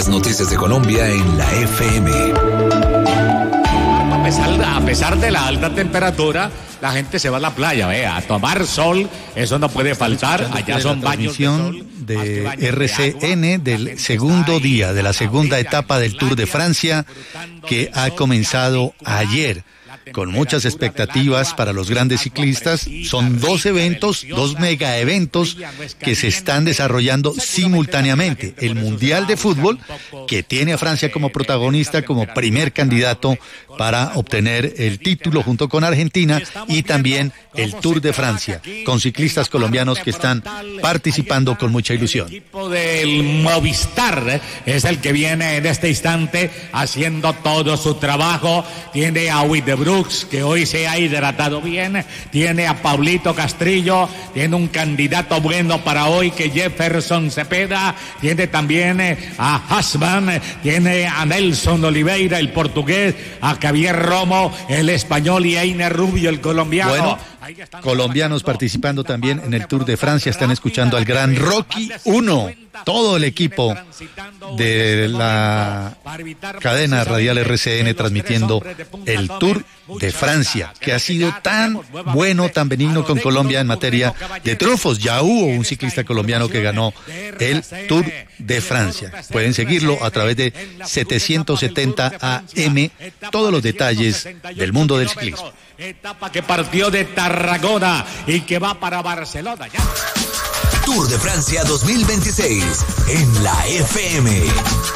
las noticias de Colombia en la FM. A pesar de la alta temperatura, la gente se va a la playa, a tomar sol, eso no puede faltar. Allá son baños de sol. De RCN del segundo día de la segunda etapa del Tour de Francia, que ha comenzado ayer, con muchas expectativas para los grandes ciclistas. Son 2 eventos, 2 mega eventos que se están desarrollando simultáneamente. El Mundial de Fútbol, que tiene a Francia como protagonista, como primer candidato para obtener el título junto con Argentina, y también el Tour de Francia, con ciclistas colombianos que están participando con mucha ilusión. El equipo del Movistar es el que viene en este instante haciendo todo su trabajo. Tiene a Brooks, que hoy se ha hidratado bien, tiene a Pablito Castrillo, tiene un candidato bueno para hoy que Jefferson Cepeda, tiene también a Hassman, tiene a Nelson Oliveira, el portugués, a Javier Romo, el español, y a Einer Rubio, el colombiano. Bueno, colombianos participando también en el Tour de Francia. Están escuchando al gran Rocky 1, todo el equipo de la cadena radial RCN transmitiendo el Tour de Francia, que ha sido tan bueno, tan benigno con Colombia en materia de triunfos. Ya hubo un ciclista colombiano que ganó el Tour de Francia. Pueden seguirlo a través de 770 AM, todos los detalles del mundo del ciclismo. Etapa que partió de Tarragona y que va para Barcelona. Ya. Tour de Francia 2026 en la FM.